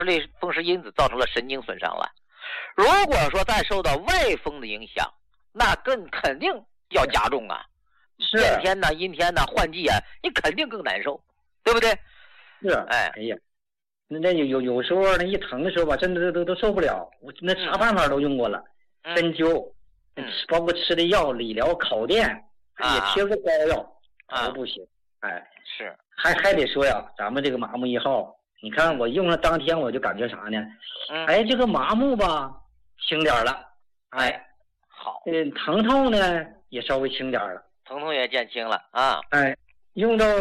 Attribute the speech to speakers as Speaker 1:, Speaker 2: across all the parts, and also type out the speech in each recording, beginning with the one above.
Speaker 1: 类风湿因子造成了神经损伤了。如果说再受到外风的影响，那肯定要加重啊。变天呐、阴天呐、换季啊，你肯定更难受，对不对？
Speaker 2: 是，哎呀，那有时候那一疼的时候吧，真的都受不了。我那啥办法都用过了，针灸，包括吃的药、理疗、烤电，也贴过膏药，都不行。哎，
Speaker 1: 是，
Speaker 2: 还得说呀，咱们这个麻木1号，你看我用了当天我就感觉啥呢？哎，这个麻木吧轻点了，哎，
Speaker 1: 好，
Speaker 2: 疼痛呢也稍微轻点了，
Speaker 1: 疼痛也减轻了啊。
Speaker 2: 哎，用到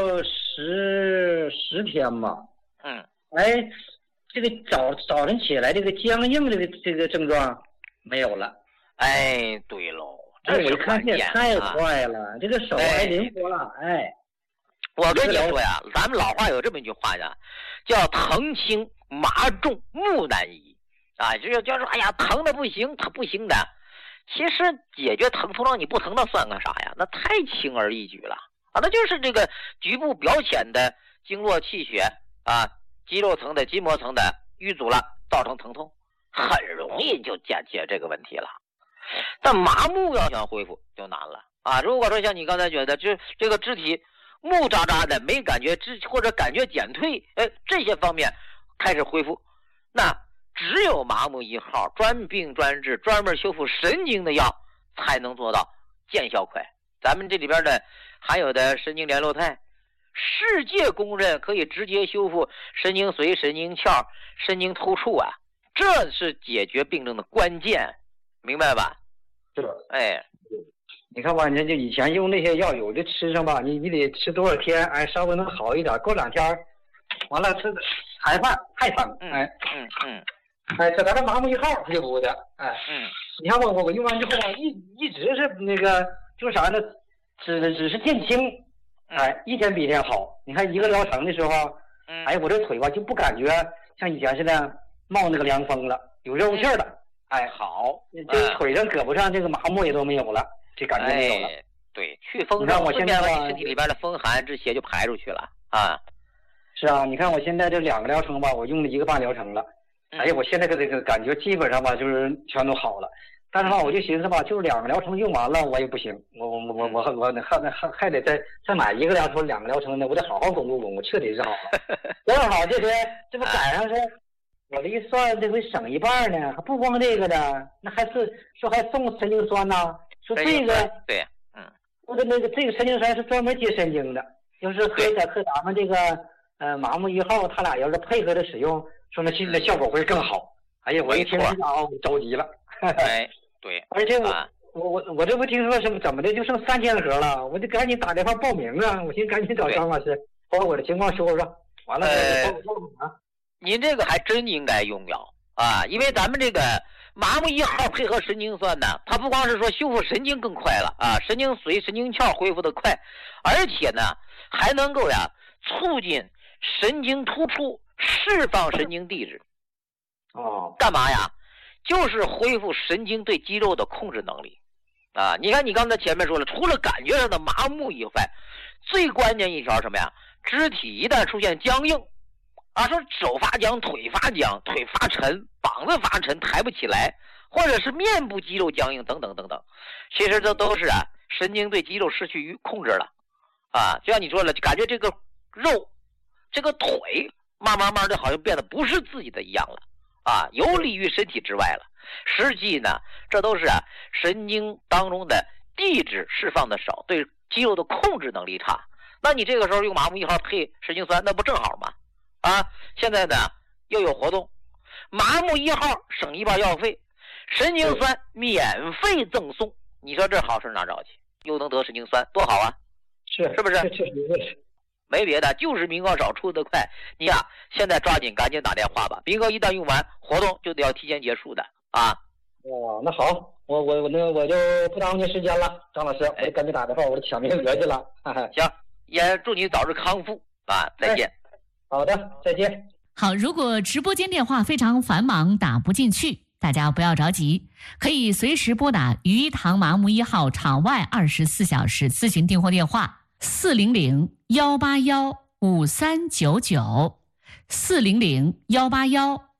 Speaker 2: 10天吧。哎，这个早晨起来这个僵硬这个症状没有了。
Speaker 1: 哎，对喽，
Speaker 2: 这我一看这也太快了，这个手还灵活了。哎，
Speaker 1: 我跟你说呀，咱们老话有这么一句话呀，叫疼轻麻重木难移啊，就是说哎呀疼的不行，它不行的。其实解决疼痛让你不疼，那算个啥呀？那太轻而易举了啊！那就是这个局部表浅的经络气血啊，肌肉层的筋膜层的淤阻了，造成疼痛，很容易就解决这个问题了。但麻木要想恢复就难了啊！如果说像你刚才觉得，就这个肢体木扎扎的，没感觉或者感觉减退，哎，这些方面开始恢复，那只有麻木1号专病专治、专门修复神经的药才能做到见效快。咱们这里边的含有的神经联络肽，世界公认可以直接修复神经髓、神经鞘、神经突触啊，这是解决病症的关键，明白吧？
Speaker 2: 是，
Speaker 1: 哎，
Speaker 2: 你看吧，你就以前用那些药，有的吃上吧，你得吃多少天，哎，稍微能好一点，过2天，完了吃还犯还疼，哎，哎，这咱这麻木1号它就不的，哎，你看我用完之后啊，一直是那个就是啥呢，只是减轻，哎，一天比一天好。你看一个疗程的时候，哎，我这腿吧就不感觉像以前似的冒那个凉风了，有肉气了，哎，
Speaker 1: 好，
Speaker 2: 这腿上、胳膊上这个麻木也都没有了，这感觉没有了。
Speaker 1: 哎，对，去风，
Speaker 2: 让我现在
Speaker 1: 把你身体里边的风寒这些就排出去了啊。
Speaker 2: 是啊，你看我现在这2个疗程吧，我用了1个半疗程了。哎呀，我现在这个感觉基本上吧，就是全都好了。但是吧，我就寻思吧，就是2个疗程用完了，我也不行，我还得再买1个疗程，2个疗程呢，我得好好巩固巩固，彻底是好了。正好这不赶上是，我这一算，这回省1半呢，还不光这个呢，那还是说还送神经酸呢，说这个
Speaker 1: 对，
Speaker 2: 我的那个这个神经酸是专门接神经的，要是和咱们这个麻木1号，他俩要是配合的使用。说那新的效果会更好。哎呀，我一听这个我着急了。
Speaker 1: 哎，对，
Speaker 2: 而且我这不听说什么怎么的就剩3000盒了，我就赶紧打电话报名啊！我寻思赶紧找张老师把我的情况说说，完了报啊。
Speaker 1: 您这个还真应该用药啊，因为咱们这个麻木1号配合神经酸呢，它不光是说修复神经更快了啊，神经髓、神经鞘恢复的快，而且呢还能够促进神经突触。释放神经递质，干嘛呀？就是恢复神经对肌肉的控制能力啊！你看，你刚才前面说了，除了感觉上的麻木以外，最关键一条什么呀？肢体一旦出现僵硬啊，说手发僵、腿发僵、腿发沉、膀子发沉、抬不起来，或者是面部肌肉僵硬等等等等，其实这都是神经对肌肉失去控制了啊！就像你说了，感觉这个肉、这个腿。慢慢的好像变得不是自己的一样了啊，游离于身体之外了。实际呢，这都是神经当中的递质释放的少，对肌肉的控制能力差。那你这个时候用麻木1号配神经酸，那不正好吗？啊，现在呢又有活动，麻木1号省1半药费，神经酸免费赠送。你说这好事哪找去？又能得神经酸，多好啊！是不是？没别的，就是名额少出得快。你现在抓紧赶紧打电话吧，名额一旦用完，活动就得要提前结束的啊。
Speaker 2: 那好，我就不耽误您时间了，张老师，我就赶紧打电话，我就抢名额去了。
Speaker 1: 行，也祝你早日康复啊！再见。
Speaker 2: 好的，再见。
Speaker 3: 好，如果直播间电话非常繁忙打不进去，大家不要着急，可以随时拨打鱼塘麻木1号场外24小时咨询订货电话400-181-5399 400-181